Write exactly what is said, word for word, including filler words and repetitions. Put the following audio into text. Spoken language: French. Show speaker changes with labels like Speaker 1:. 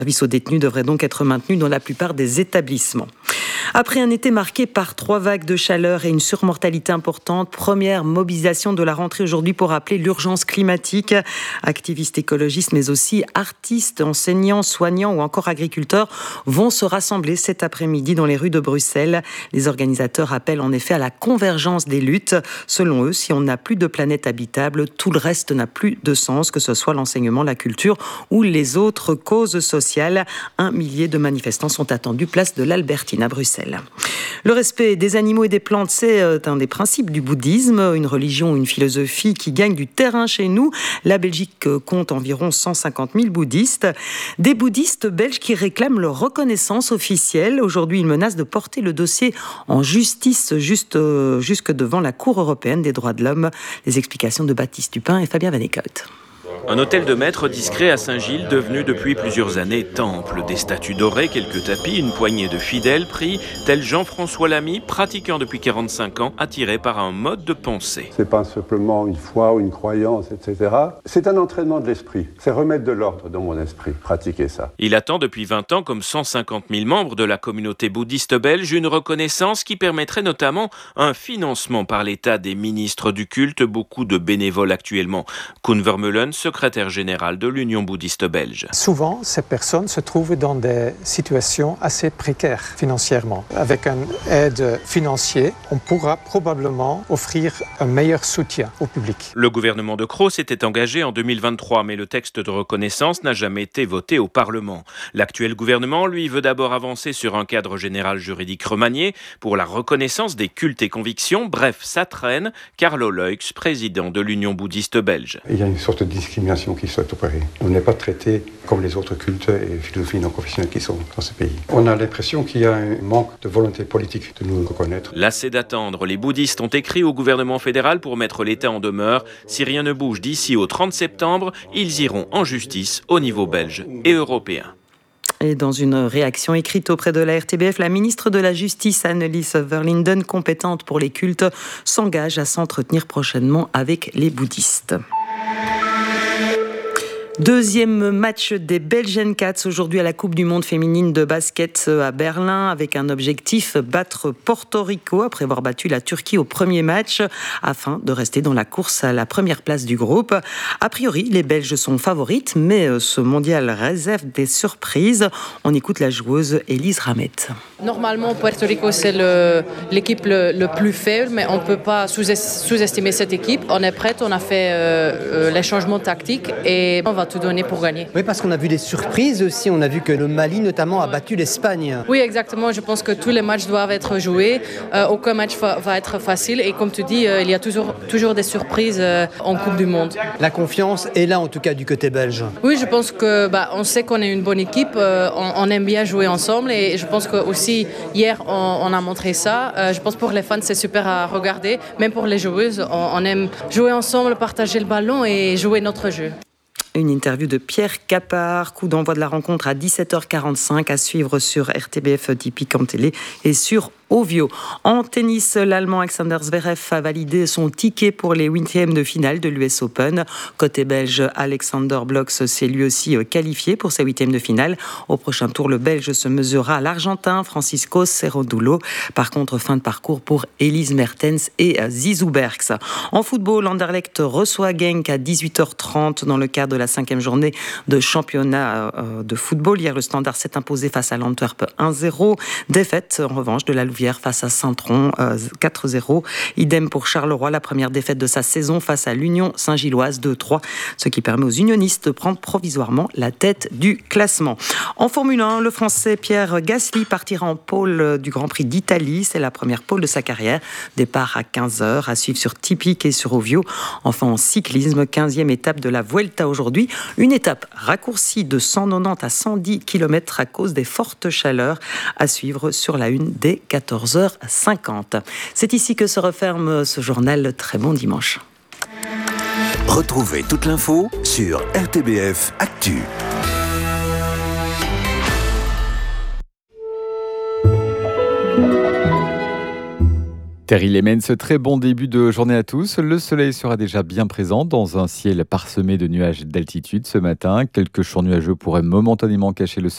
Speaker 1: Le service aux détenus devrait donc être maintenu dans la plupart des établissements. Après un été marqué par trois vagues de chaleur et une surmortalité importante, première mobilisation de la rentrée aujourd'hui pour rappeler l'urgence climatique. Activistes écologistes, mais aussi artistes, enseignants, soignants ou encore agriculteurs vont se rassembler cet après-midi dans les rues de Bruxelles. Les organisateurs appellent en effet à la convergence des luttes. Selon eux, si on n'a plus de planète habitable, tout le reste n'a plus de sens, que ce soit l'enseignement, la culture ou les autres causes sociales. Un millier de manifestants sont attendus place de l'Albertine à Bruxelles. Le respect des animaux et des plantes, c'est un des principes du bouddhisme, une religion, une philosophie qui gagne du terrain chez nous. La Belgique compte environ cent cinquante mille bouddhistes. Des bouddhistes belges qui réclament leur reconnaissance officielle. Aujourd'hui, ils menacent de porter le dossier en justice juste, jusque devant la Cour européenne des droits de l'homme. Les explications de Baptiste Dupin et Fabien Van Eekhout.
Speaker 2: Un hôtel de maître discret à Saint-Gilles, devenu depuis plusieurs années temple. Des statues dorées, quelques tapis, une poignée de fidèles pris, tel Jean-François Lamy, pratiquant depuis quarante-cinq ans, attiré par un mode de pensée.
Speaker 3: C'est pas simplement une foi ou une croyance, et cetera. C'est un entraînement de l'esprit. C'est remettre de l'ordre dans mon esprit, pratiquer ça.
Speaker 2: Il attend depuis vingt ans, comme cent cinquante mille membres de la communauté bouddhiste belge, une reconnaissance qui permettrait notamment un financement par l'État des ministres du culte, beaucoup de bénévoles actuellement. Koen Vermeulen, secrétaire général de l'Union bouddhiste belge.
Speaker 4: Souvent, ces personnes se trouvent dans des situations assez précaires financièrement. Avec une aide financière, on pourra probablement offrir un meilleur soutien au public.
Speaker 2: Le gouvernement de Croo s'était engagé en deux mille vingt-trois, mais le texte de reconnaissance n'a jamais été voté au Parlement. L'actuel gouvernement, lui, veut d'abord avancer sur un cadre général juridique remanié pour la reconnaissance des cultes et convictions. Bref, ça traîne. Carlo Leux, président de l'Union bouddhiste belge.
Speaker 3: Il y a une sorte de discrimination qui soit opérée. On n'est pas traité comme les autres cultes et philosophies non confessionnelles qui sont dans ce pays. On a l'impression qu'il y a un manque de volonté politique de nous reconnaître.
Speaker 2: Lassés d'attendre, les bouddhistes ont écrit au gouvernement fédéral pour mettre l'État en demeure. Si rien ne bouge d'ici au trente septembre, ils iront en justice au niveau belge et européen.
Speaker 1: Et dans une réaction écrite auprès de la R T B F, la ministre de la Justice, Annelies Verlinden, compétente pour les cultes, s'engage à s'entretenir prochainement avec les bouddhistes. Deuxième match des Belgian Cats aujourd'hui à la Coupe du Monde féminine de basket à Berlin avec un objectif, battre Porto Rico après avoir battu la Turquie au premier match afin de rester dans la course à la première place du groupe. A priori, les Belges sont favorites, mais ce mondial réserve des surprises. On écoute la joueuse Elise Ramet.
Speaker 5: Normalement, Puerto Rico, c'est le, l'équipe le, le plus faible, mais on ne peut pas sous-estimer cette équipe. On est prête, on a fait euh, les changements tactiques et on va tout donner pour gagner.
Speaker 6: Oui, parce qu'on a vu des surprises aussi. On a vu que le Mali, notamment, a battu l'Espagne.
Speaker 5: Oui, exactement. Je pense que tous les matchs doivent être joués. Euh, aucun match va, va être facile. Et comme tu dis, euh, il y a toujours, toujours des surprises euh, en Coupe du Monde.
Speaker 6: La confiance est là, en tout cas, du côté belge.
Speaker 5: Oui, je pense que bah, on sait qu'on est une bonne équipe. Euh, on, on aime bien jouer ensemble. Et je pense que aussi hier, on, on a montré ça. Euh, je pense que pour les fans, c'est super à regarder. Même pour les joueuses, on, on aime jouer ensemble, partager le ballon et jouer notre jeu.
Speaker 1: Une interview de Pierre Capard, coup d'envoi de la rencontre à dix-sept heures quarante-cinq, à suivre sur R T B F Typique en télé et sur Ovio. En tennis, l'Allemand Alexander Zverev a validé son ticket pour les huitièmes de finale de l'U S Open. Côté belge, Alexander Blok s'est lui aussi qualifié pour ses huitièmes de finale. Au prochain tour, le Belge se mesurera à l'Argentin Francisco Cerrodullo. Par contre, fin de parcours pour Elise Mertens et Zizou Bergs. En football, Anderlecht reçoit Genk à dix-huit heures trente dans le cadre de la cinquième journée de championnat de football. Hier, le Standard s'est imposé face à l'Antwerp un zéro. Défaite, en revanche, de la Louvière face à Saint-Tron quatre zéro. Idem pour Charleroi, la première défaite de sa saison face à l'Union Saint-Gilloise deux trois, ce qui permet aux unionistes de prendre provisoirement la tête du classement. En Formule un, le Français Pierre Gasly partira en pole du Grand Prix d'Italie. C'est la première pole de sa carrière. Départ à quinze heures, à suivre sur Typique et sur Ovio. Enfin, en cyclisme, quinzième étape de la Vuelta aujourd'hui. Une étape raccourcie de cent quatre-vingt-dix à cent dix kilomètres à cause des fortes chaleurs, à suivre sur la une dès quatorze heures cinquante. C'est ici que se referme ce journal. Très bon dimanche.
Speaker 7: Retrouvez toute l'info sur R T B F Actu.
Speaker 8: Terry Lemens, très bon début de journée à tous. Le soleil sera déjà bien présent dans un ciel parsemé de nuages d'altitude ce matin. Quelques champs nuageux pourraient momentanément cacher le soleil.